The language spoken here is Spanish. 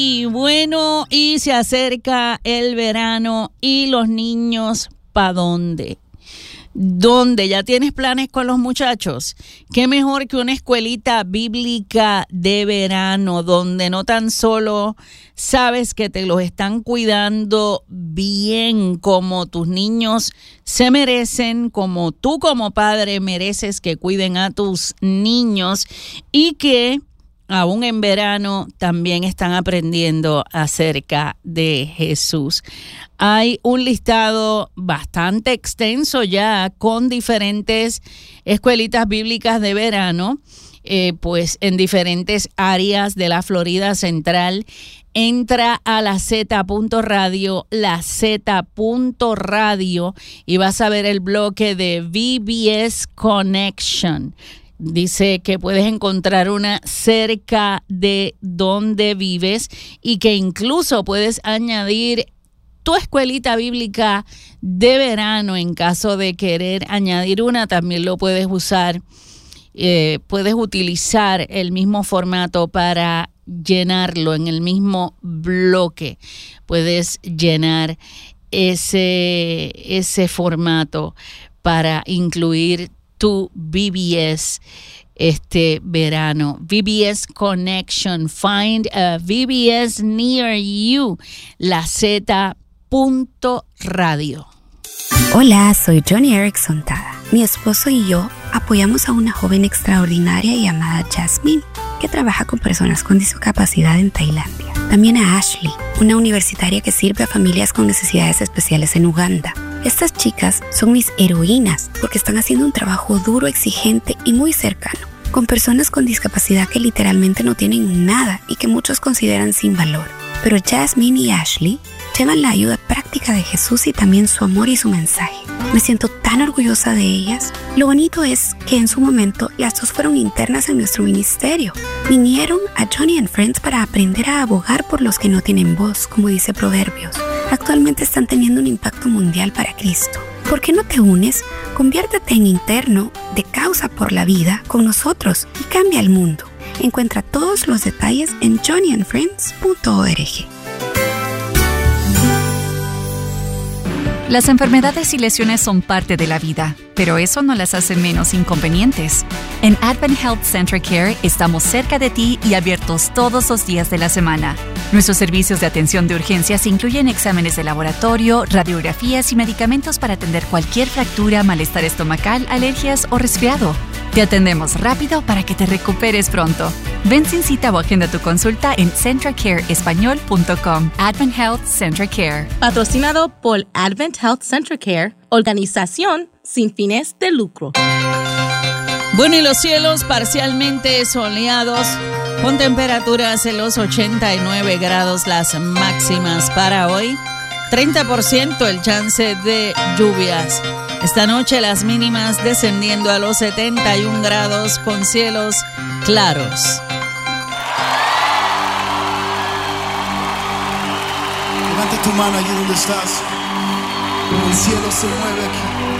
Y bueno, y se acerca el verano y los niños, ¿pa' dónde? ¿Dónde? ¿Ya tienes planes con los muchachos? ¿Qué mejor que una escuelita bíblica de verano donde no tan solo sabes que te los están cuidando bien como tus niños se merecen, como tú como padre mereces que cuiden a tus niños y que aún en verano también están aprendiendo acerca de Jesús? Hay un listado bastante extenso ya con diferentes escuelitas bíblicas de verano, pues en diferentes áreas de la Florida Central. Entra a la Z.radio, y vas a ver el bloque de VBS Connection. Dice que puedes encontrar una cerca de donde vives y que incluso puedes añadir tu escuelita bíblica de verano en caso de querer añadir una. También lo puedes usar, puedes utilizar el mismo formato para llenarlo en el mismo bloque. Puedes llenar ese formato para incluir tu VBS este verano. VBS Connection. Find a VBS near you. La Z.radio. Hola, soy Johnny Erickson Tada. Mi esposo y yo apoyamos a una joven extraordinaria llamada Jasmine, que trabaja con personas con discapacidad en Tailandia. También a Ashley, una universitaria que sirve a familias con necesidades especiales en Uganda. Estas chicas son mis heroínas porque están haciendo un trabajo duro, exigente y muy cercano, con personas con discapacidad que literalmente no tienen nada y que muchos consideran sin valor. Pero Jasmine y Ashley llevan la ayuda práctica de Jesús y también su amor y su mensaje. Me siento tan orgullosa de ellas. Lo bonito es que en su momento las dos fueron internas en nuestro ministerio. Vinieron a Johnny and Friends para aprender a abogar por los que no tienen voz, como dice Proverbios. Actualmente están teniendo un impacto mundial para Cristo. ¿Por qué no te unes? Conviértete en interno de Causa por la Vida con nosotros y cambia el mundo. Encuentra todos los detalles en johnnyandfriends.org. Las enfermedades y lesiones son parte de la vida, pero eso no las hace menos inconvenientes. En Advent Health Central Care estamos cerca de ti y abiertos todos los días de la semana. Nuestros servicios de atención de urgencias incluyen exámenes de laboratorio, radiografías y medicamentos para atender cualquier fractura, malestar estomacal, alergias o resfriado. Te atendemos rápido para que te recuperes pronto. Ven sin cita o agenda tu consulta en centralcareespañol.com. Advent Health Central Care. Patrocinado por Advent Health Central Care, organización sin fines de lucro. Bueno, y los cielos parcialmente soleados, con temperaturas en los 89 grados las máximas para hoy. 30% el chance de lluvias. Esta noche las mínimas descendiendo a los 71 grados con cielos claros. Levanta tu mano allí donde estás. El cielo se mueve aquí.